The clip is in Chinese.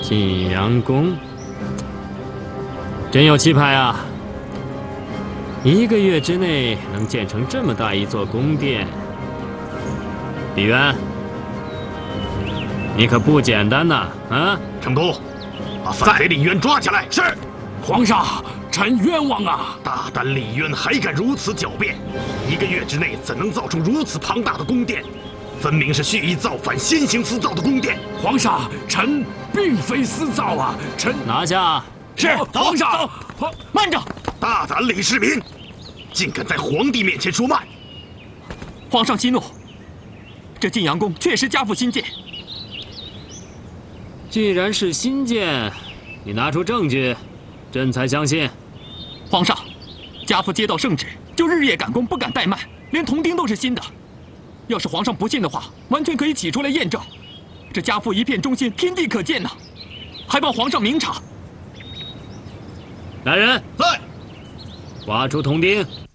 晋阳宫，真有气派啊！1个月之内能建成这么大一座宫殿，李渊，你可不简单呐！啊， 成都，把反贼李渊抓起来。 是，皇上，臣冤枉啊！ 大胆李渊还敢如此狡辩！1个月之内怎能造出如此庞大的宫殿？分明是蓄意造反、先行私造的宫殿。 皇上，臣并非私造啊！臣拿下！ 是皇上。 慢着！ 大胆李世民，竟敢在皇帝面前说慢！ 皇上息怒，这晋阳宫确实家父新建。 既然是新建，你拿出证据，朕才相信。 皇上，家父接到圣旨，就日夜赶工，不敢怠慢，连铜钉都是新的。要是皇上不信的话，完全可以起出来验证。这家父一片忠心，天地可见呐！还望皇上明察。 来人， 在， 挖出铜钉。